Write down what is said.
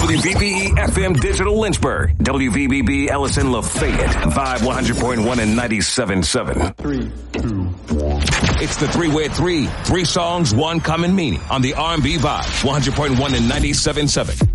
WVBE FM Digital Lynchburg. WVBB Ellison Lafayette. Vibe 100.1 and 97.7. 3, 2, 1. It's the three-way at 3. 3 songs, 1 common meaning on the R&B Vibe 100.1 and 97.7.